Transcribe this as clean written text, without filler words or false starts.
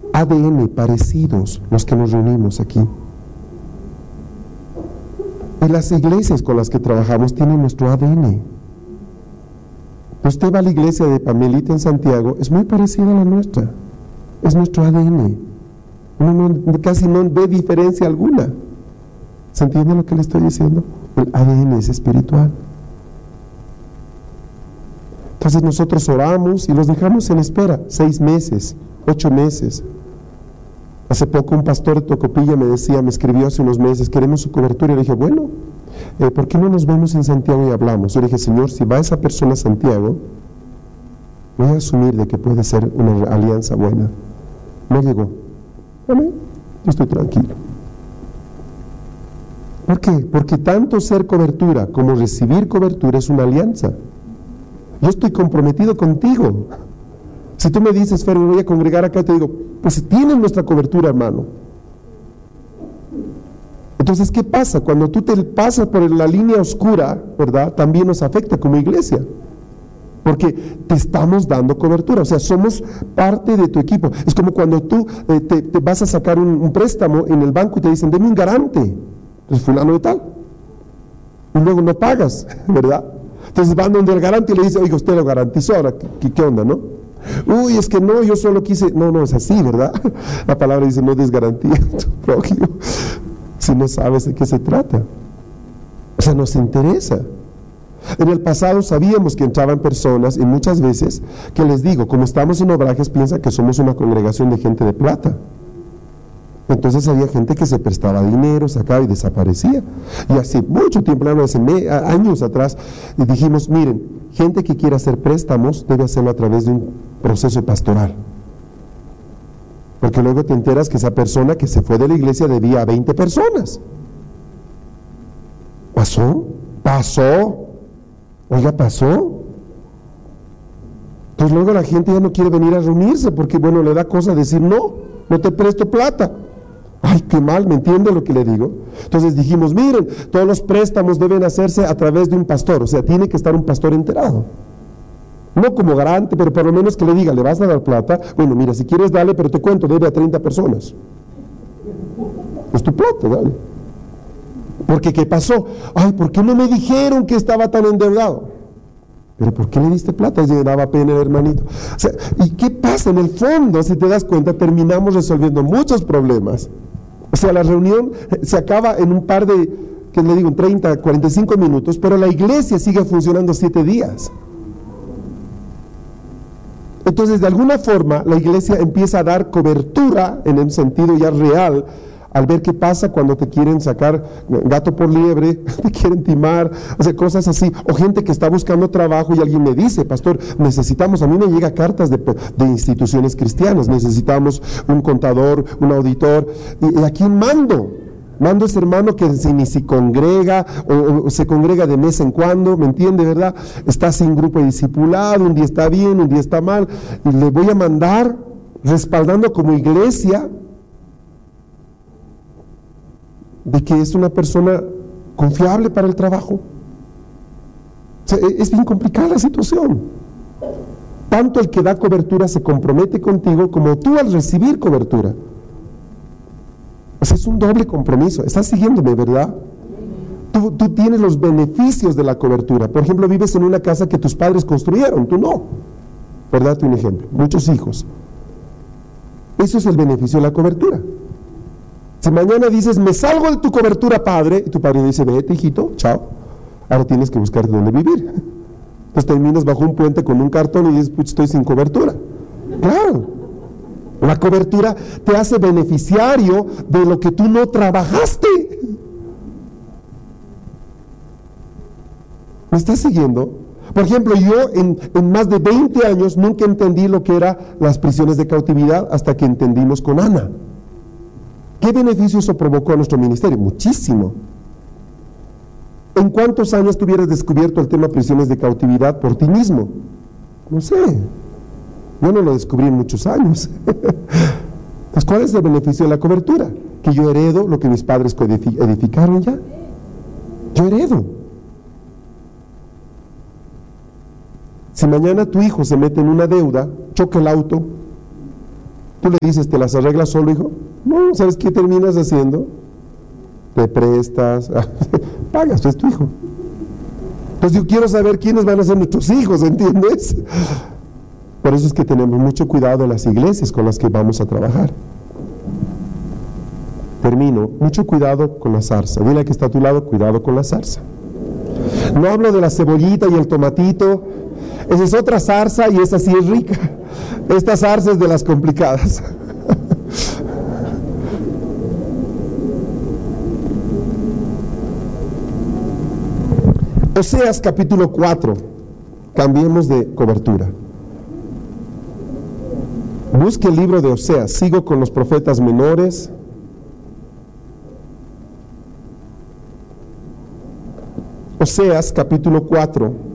ADN parecidos los que nos reunimos aquí. Y las iglesias con las que trabajamos tienen nuestro ADN. Usted va a la iglesia de Pamelita en Santiago, es muy parecida a la nuestra. Es nuestro ADN. Uno casi no ve diferencia alguna. ¿Se entiende lo que le estoy diciendo? El ADN es espiritual. Entonces nosotros oramos y los dejamos en espera 6 meses, 8 meses. Hace poco un pastor de Tocopilla me escribió hace unos meses, queremos su cobertura. Y le dije, bueno, ¿por qué no nos vemos en Santiago y hablamos? Yo le dije, Señor, si va esa persona a Santiago, voy a asumir de que puede ser una alianza buena. No llegó. Amén. Yo estoy tranquilo. ¿Por qué? Porque tanto ser cobertura como recibir cobertura es una alianza. Yo estoy comprometido contigo. Si tú me dices, Fer, me voy a congregar acá, te digo, pues tienes nuestra cobertura, hermano. Entonces, ¿qué pasa? Cuando tú te pasas por la línea oscura, ¿verdad? También nos afecta como iglesia. Porque te estamos dando cobertura, o sea, somos parte de tu equipo. Es como cuando tú te vas a sacar un préstamo en el banco y te dicen, deme un garante. Pues fulano de tal. Y luego no pagas, ¿verdad? Entonces van donde el garante y le dice, oiga, usted lo garantizó, ahora, ¿qué onda, no? Uy, es que no, yo solo quise, no es así, ¿verdad? La palabra dice, no des garantía a tu prójimo si no sabes de qué se trata. O sea, nos interesa. En el pasado sabíamos que entraban personas y muchas veces, que les digo, como estamos en Obrajes, piensa que somos una congregación de gente de plata. Entonces había gente que se prestaba dinero, sacaba y desaparecía. Y hace mucho tiempo, hace años atrás, dijimos, miren, gente que quiera hacer préstamos debe hacerlo a través de un proceso pastoral. Porque luego te enteras que esa persona que se fue de la iglesia debía a 20 personas. ¿Pasó? Oiga, pasó. Entonces luego la gente ya no quiere venir a reunirse porque, bueno, le da cosa decir, no te presto plata. Ay, qué mal, ¿me entiende lo que le digo? Entonces dijimos, miren, todos los préstamos deben hacerse a través de un pastor, o sea, tiene que estar un pastor enterado. No como garante, pero por lo menos que le diga, ¿le vas a dar plata? Bueno, mira, si quieres dale, pero te cuento, debe a 30 personas. Es tu plata, dale. Porque, ¿qué pasó? Ay, ¿por qué no me dijeron que estaba tan endeudado? ¿Pero por qué le diste plata? Le daba pena el hermanito. O sea, ¿y qué pasa? En el fondo, si te das cuenta, terminamos resolviendo muchos problemas. O sea, la reunión se acaba en un par de, ¿qué le digo? 30, 45 minutos, pero la iglesia sigue funcionando 7 días. Entonces, de alguna forma, la iglesia empieza a dar cobertura, en un sentido ya real, al ver qué pasa cuando te quieren sacar gato por liebre, te quieren timar, o sea, cosas así, o gente que está buscando trabajo y alguien me dice, pastor, necesitamos, a mí me llegan cartas de instituciones cristianas, necesitamos un contador, un auditor, y ¿a quién mando? Mando a ese hermano que ni se congrega, o se congrega de vez en cuando, ¿me entiende, verdad? Está sin grupo de discipulado, un día está bien, un día está mal, y le voy a mandar, respaldando como iglesia, de que es una persona confiable para el trabajo. O sea, es bien complicada la situación. Tanto el que da cobertura se compromete contigo como tú al recibir cobertura. O sea, es un doble compromiso. Estás siguiéndome, ¿verdad? Tú tienes los beneficios de la cobertura. Por ejemplo, vives en una casa que tus padres construyeron, tú no. ¿Verdad? Un ejemplo. Muchos hijos. Eso es el beneficio de la cobertura. Si mañana dices, me salgo de tu cobertura, padre, y tu padre dice, vete, hijito, chao, ahora tienes que buscar dónde vivir. Entonces terminas bajo un puente con un cartón y dices, pues estoy sin cobertura. Claro, la cobertura te hace beneficiario de lo que tú no trabajaste. ¿Me estás siguiendo? Por ejemplo, yo en más de 20 años nunca entendí lo que eran las prisiones de cautividad hasta que entendimos con Ana. ¿Qué beneficio eso provocó a nuestro ministerio? Muchísimo. ¿En cuántos años tú hubieras descubierto el tema prisiones de cautividad por ti mismo? No sé. Yo no lo descubrí en muchos años. Entonces, ¿cuál es el beneficio de la cobertura? Que yo heredo lo que mis padres edificaron ya. Yo heredo. Si mañana tu hijo se mete en una deuda, choca el auto, Tú le dices, ¿te las arreglas solo, hijo? No, ¿sabes qué terminas haciendo? Te prestas, pagas, es tu hijo. Entonces yo quiero saber quiénes van a ser nuestros hijos, ¿entiendes? Por eso es que tenemos mucho cuidado en las iglesias con las que vamos a trabajar. Termino, mucho cuidado con la zarza. Dile al que está a tu lado, cuidado con la zarza. No hablo de la cebollita y el tomatito. Esa es otra zarza y esa sí es rica. Esta zarza es de las complicadas. Oseas capítulo 4. Cambiemos de cobertura. Busque el libro de Oseas. Sigo con los profetas menores. Oseas capítulo 4.